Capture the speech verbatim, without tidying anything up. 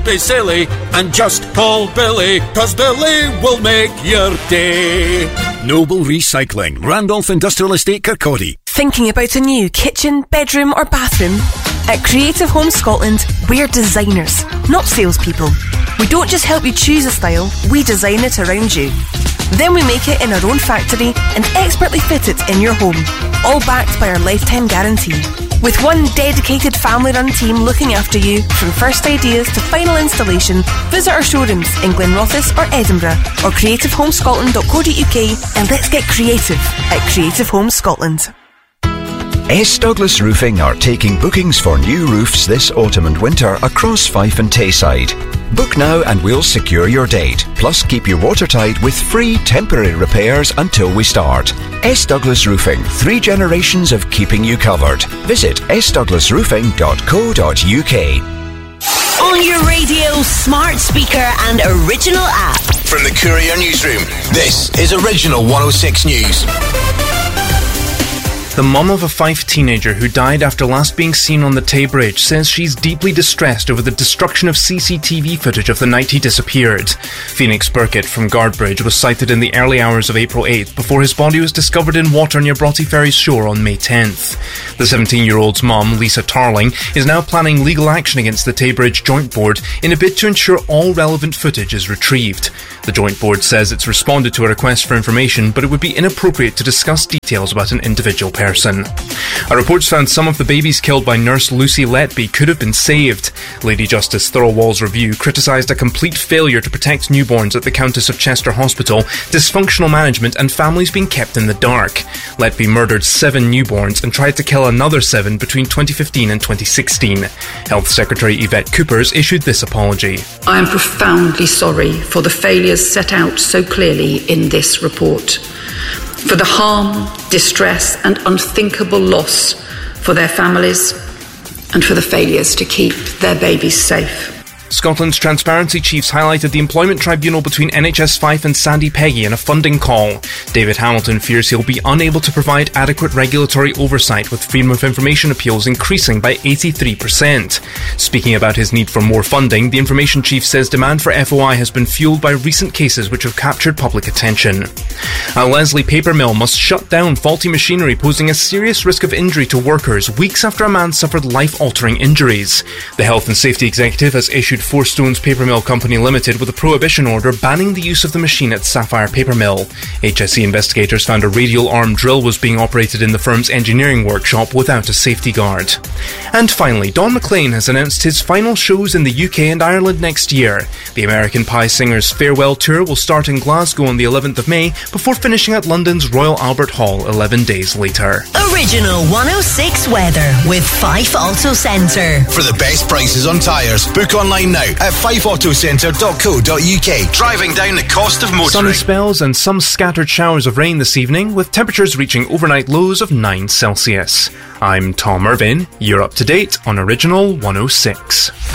be silly and just call Billy, 'cause Billy will make your day. Noble Recycling, Randolph Industrial Estate, Kirkcaldy. Thinking about a new kitchen, bedroom or bathroom? At Creative Home Scotland, we're designers, not salespeople. We don't just help you choose a style, we design it around you. Then we make it in our own factory and expertly fit it in your home, all backed by our lifetime guarantee. With one dedicated family-run team looking after you, from first ideas to final installation, visit our showrooms in Glenrothes or Edinburgh, or creative home scotland dot co dot uk, and let's get creative at Creative Home Scotland. S. Douglas Roofing are taking bookings for new roofs this autumn and winter across Fife and Tayside. Book now and we'll secure your date, plus keep you watertight with free temporary repairs until we start. S. Douglas Roofing, three generations of keeping you covered. Visit s douglas roofing dot co dot uk. On your radio, smart speaker and original app. From the Courier Newsroom, this is Original one oh six News. The mum of a Fife teenager who died after last being seen on the Tay Bridge says she's deeply distressed over the destruction of C C T V footage of the night he disappeared. Phoenix Burkett from Guardbridge was sighted in the early hours of April eighth before his body was discovered in water near Broughty Ferry's shore on May tenth. The seventeen-year-old's mum, Lisa Tarling, is now planning legal action against the Tay Bridge Joint Board in a bid to ensure all relevant footage is retrieved. The Joint Board says it's responded to a request for information, but it would be inappropriate to discuss details about an individual person. Person. A report's found some of the babies killed by nurse Lucy Letby could have been saved. Lady Justice Thirlwall's review criticised a complete failure to protect newborns at the Countess of Chester Hospital, dysfunctional management and families being kept in the dark. Letby murdered seven newborns and tried to kill another seven between twenty fifteen and twenty sixteen. Health Secretary Yvette Coopers issued this apology. I am profoundly sorry for the failures set out so clearly in this report, for the harm, distress and unthinkable loss for their families, and for the failures to keep their babies safe. Scotland's Transparency Chiefs highlighted the employment tribunal between N H S Fife and Sandy Peggy in a funding call. David Hamilton fears he'll be unable to provide adequate regulatory oversight, with freedom of information appeals increasing by eighty-three percent. Speaking about his need for more funding, the Information Chief says demand for F O I has been fueled by recent cases which have captured public attention. A Leslie paper mill must shut down faulty machinery, posing a serious risk of injury to workers weeks after a man suffered life-altering injuries. The Health and Safety Executive has issued Four Stones Paper Mill Company Limited with a prohibition order banning the use of the machine at Sapphire Paper Mill. H S E investigators found a radial arm drill was being operated in the firm's engineering workshop without a safety guard. And finally, Don McLean has announced his final shows in the U K and Ireland next year. The American Pie Singers' farewell tour will start in Glasgow on the eleventh of May before finishing at London's Royal Albert Hall eleven days later. Original one oh six weather with Fife Auto Centre. For the best prices on tyres, book online now at fife auto centre dot co dot uk. Driving down the cost of motoring. Sunny spells and some scattered showers of rain this evening, with temperatures reaching overnight lows of nine Celsius. I'm Tom Irvin. You're up to date on Original one oh six.